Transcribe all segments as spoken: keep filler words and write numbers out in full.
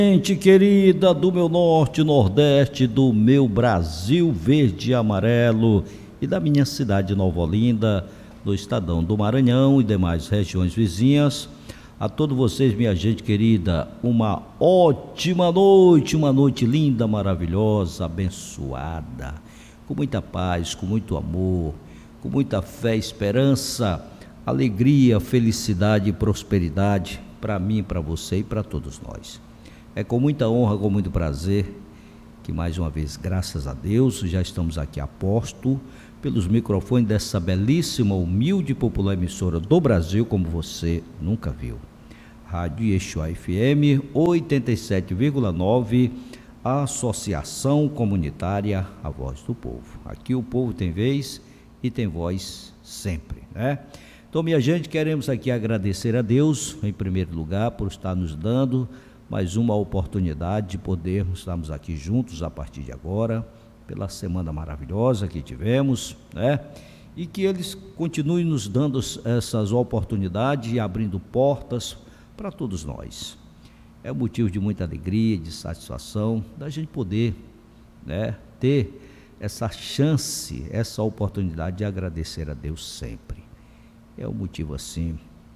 Gente querida do meu norte, nordeste, do meu Brasil verde e amarelo e da minha cidade Nova Olinda, do Estadão do Maranhão e demais regiões vizinhas, a todos vocês, minha gente querida, uma ótima noite, uma noite linda, maravilhosa, abençoada, com muita paz, com muito amor, com muita fé, esperança, alegria, felicidade e prosperidade para mim, para você e para todos nós. É com muita honra, com muito prazer, que mais uma vez, graças a Deus, já estamos aqui a posto pelos microfones dessa belíssima, humilde e popular emissora do Brasil, como você nunca viu. Rádio Yeshua F M oitenta e sete vírgula nove, a Associação Comunitária A Voz do Povo. Aqui o povo tem vez e tem voz sempre, né? Então, minha gente, queremos aqui agradecer a Deus, em primeiro lugar, por estar nos dando mais uma oportunidade de podermos estarmos aqui juntos a partir de agora, pela semana maravilhosa que tivemos, né? E que eles continuem nos dando essas oportunidades e abrindo portas para todos nós. É um motivo de muita alegria, de satisfação, da gente poder, né, ter essa chance, essa oportunidade de agradecer a Deus sempre. É um motivo assim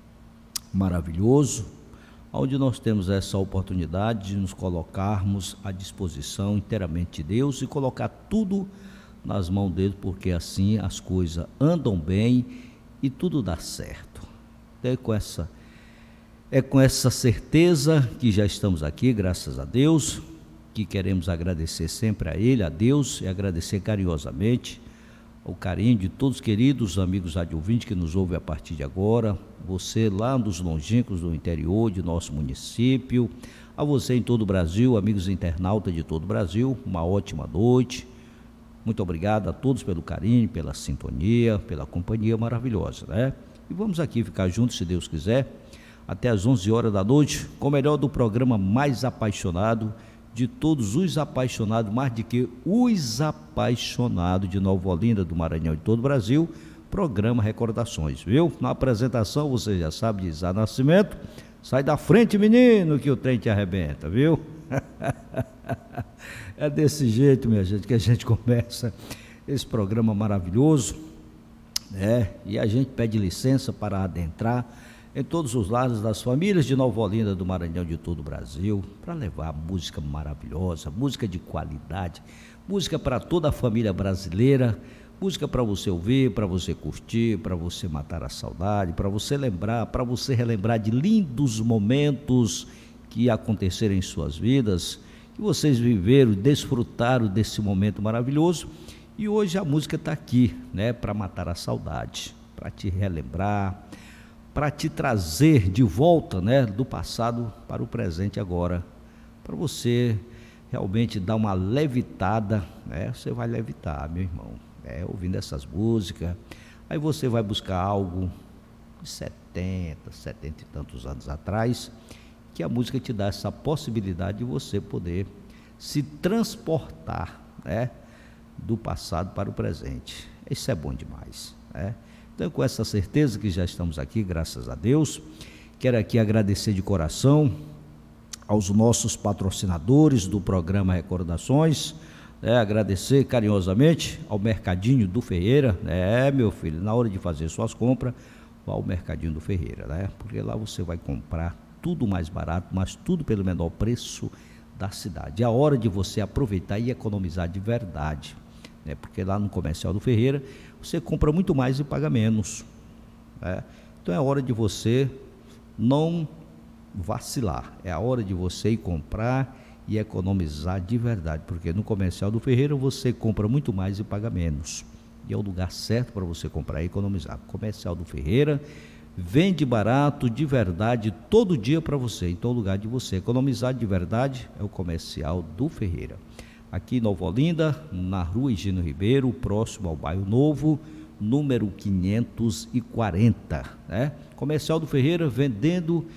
maravilhoso, onde nós temos essa oportunidade de nos colocarmos à disposição inteiramente de Deus e colocar tudo nas mãos dele, porque assim as coisas andam bem e tudo dá certo. É com essa, é com essa certeza que já estamos aqui, graças a Deus, que queremos agradecer sempre a Ele, a Deus, e agradecer carinhosamente o carinho de todos os queridos amigos radiovintes que nos ouvem a partir de agora, você lá dos longínquos do interior de nosso município, a você em todo o Brasil, amigos internautas de todo o Brasil, uma ótima noite, muito obrigado a todos pelo carinho, pela sintonia, pela companhia maravilhosa, né? E vamos aqui ficar juntos, se Deus quiser, até às onze horas da noite, com o melhor do programa mais apaixonado de todos os apaixonados, mais do que os apaixonados de Nova Olinda, do Maranhão e de todo o Brasil, programa Recordações, viu? Na apresentação, você já sabe, de Zá Nascimento, sai da frente, menino, que o trem te arrebenta, viu? É desse jeito, minha gente, que a gente começa esse programa maravilhoso, né? E a gente pede licença para adentrar em todos os lados das famílias de Nova Olinda, do Maranhão e de todo o Brasil, para levar música maravilhosa, música de qualidade, música para toda a família brasileira, música para você ouvir, para você curtir, para você matar a saudade, para você lembrar, para você relembrar de lindos momentos que aconteceram em suas vidas, que vocês viveram, desfrutaram desse momento maravilhoso. E hoje a música está aqui, né, para matar a saudade, para te relembrar, para te trazer de volta, né, do passado para o presente agora, para você realmente dar uma levitada, né? Você vai levitar, meu irmão, é, ouvindo essas músicas, aí você vai buscar algo de setenta, setenta e tantos anos atrás, que a música te dá essa possibilidade de você poder se transportar, né, do passado para o presente. Isso é bom demais, né? Então, com essa certeza que já estamos aqui, graças a Deus, quero aqui agradecer de coração aos nossos patrocinadores do programa Recordações, né, agradecer carinhosamente ao Mercadinho do Ferreira, né, meu filho, na hora de fazer suas compras, vá ao Mercadinho do Ferreira, né, porque lá você vai comprar tudo mais barato, mas tudo pelo menor preço da cidade. É a hora de você aproveitar e economizar de verdade, né, porque lá no Comercial do Ferreira você compra muito mais e paga menos, né? Então é hora de você não vacilar, é a hora de você ir comprar e economizar de verdade, porque no Comercial do Ferreira você compra muito mais e paga menos, e é o lugar certo para você comprar e economizar. Comercial do Ferreira vende barato de verdade todo dia para você, então o lugar de você economizar de verdade é o Comercial do Ferreira, aqui em Nova Olinda, na rua Higino Ribeiro, próximo ao Bairro Novo, número quinhentos e quarenta, né? Comercial do Ferreira vendendo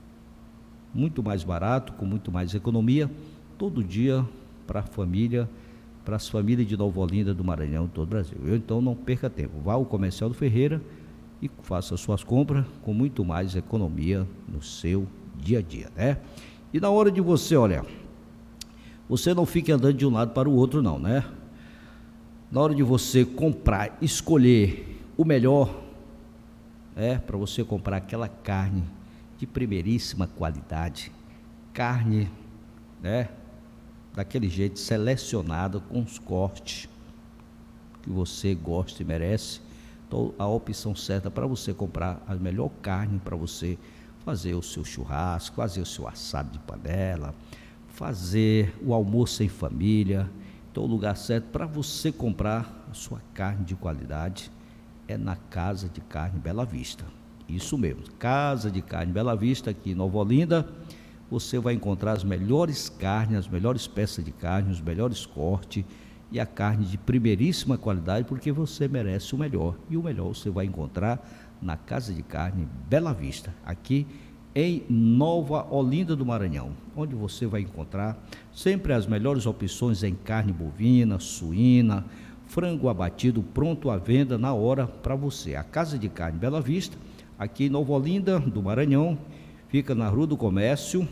muito mais barato, com muito mais economia, todo dia para a família, para as famílias de Nova Olinda, do Maranhão e todo o Brasil. Eu, então não perca tempo, vá ao Comercial do Ferreira e faça suas compras com muito mais economia no seu dia a dia, né? E na hora de você, olha, você não fique andando de um lado para o outro não, né? Na hora de você comprar, escolher o melhor, é, para você comprar aquela carne de primeiríssima qualidade, carne, né, daquele jeito, selecionada, com os cortes que você gosta e merece. Então, a opção certa para você comprar a melhor carne para você fazer o seu churrasco, fazer o seu assado de panela, fazer o almoço em família. Então, o lugar certo para você comprar a sua carne de qualidade é na Casa de Carne Bela Vista. Isso mesmo, Casa de Carne Bela Vista, aqui em Nova Olinda. Você vai encontrar as melhores carnes, as melhores peças de carne, os melhores cortes e a carne de primeiríssima qualidade, porque você merece o melhor. E o melhor você vai encontrar na Casa de Carne Bela Vista, aqui em Nova Olinda do Maranhão, onde você vai encontrar sempre as melhores opções em carne bovina, suína, frango abatido, pronto à venda na hora para você. A Casa de Carne Bela Vista, aqui em Nova Olinda do Maranhão, fica na Rua do Comércio,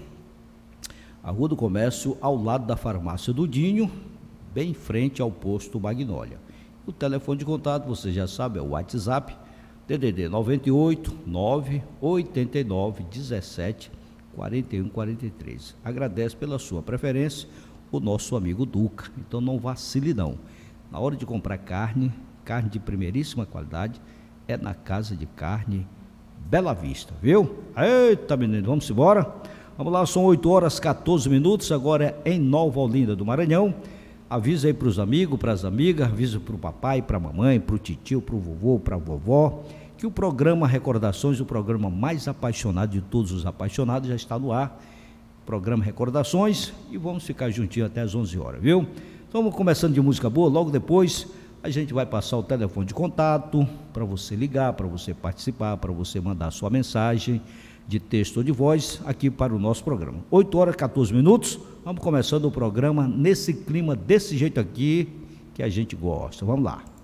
a Rua do Comércio, ao lado da Farmácia do Dinho, bem em frente ao posto Magnólia. O telefone de contato, você já sabe, é o WhatsApp, D D D nove oito nove oito nove um sete quatro um quatro três. Agradece pela sua preferência o nosso amigo Duca. Então não vacile não. Na hora de comprar carne, carne de primeiríssima qualidade, é na Casa de Carne Bela Vista, viu? Eita, menino, vamos embora? Vamos lá, são oito horas e quatorze minutos, agora é em Nova Olinda do Maranhão. Avisa aí para os amigos, para as amigas, avisa para o papai, para a mamãe, para o titio, para o vovô, para a vovó, que o programa Recordações, o programa mais apaixonado de todos os apaixonados, já está no ar. Programa Recordações, e vamos ficar juntinho até as onze horas, viu? Então vamos começando de música boa, logo depois a gente vai passar o telefone de contato para você ligar, para você participar, para você mandar sua mensagem de texto ou de voz aqui para o nosso programa. oito horas e quatorze minutos, vamos começando o programa nesse clima desse jeito aqui que a gente gosta. Vamos lá.